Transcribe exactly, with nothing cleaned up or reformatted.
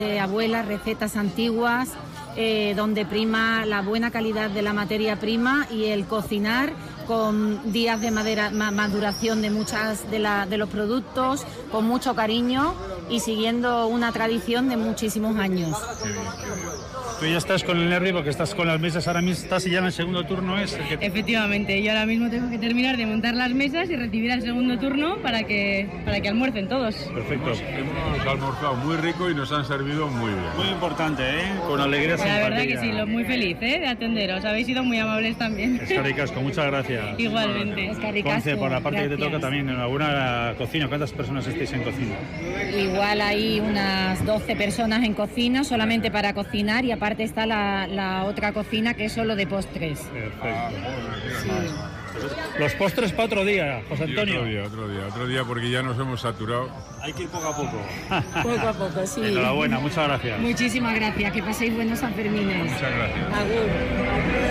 de abuelas, recetas antiguas, eh, donde prima la buena calidad de la materia prima y el cocinar con días de madera, ma, maduración de muchas de, la, de los productos, con mucho cariño y siguiendo una tradición de muchísimos años. Qué bien, qué bien. Tú ya estás con el nervio porque estás con las mesas ahora mismo, estás ya en el segundo turno. ¿Es el que... Efectivamente, yo ahora mismo tengo que terminar de montar las mesas y recibir al segundo turno para que, para que almuercen todos. Perfecto. Hemos almorzado muy rico y nos han servido muy bien. Muy importante, ¿eh? Con alegría, La simpatía. verdad que sí, lo, muy feliz ¿eh? de atenderos, habéis sido muy amables también. Eskerrik asko, muchas gracias. Igualmente. Conce, por la parte Gracias. que te toca también, enhorabuena cocina. ¿Cuántas personas estáis en cocina? Igual hay unas doce personas en cocina, solamente para cocinar, y aparte está la, la otra cocina que es solo de postres. Perfecto. Los postres para otro día, José Y Antonio. otro día, otro día, otro día porque ya nos hemos saturado. Hay que ir poco a poco. Poco a poco, sí. Enhorabuena, muchas gracias. Muchísimas gracias, que paséis buenos Sanfermines. Muchas gracias. Agur.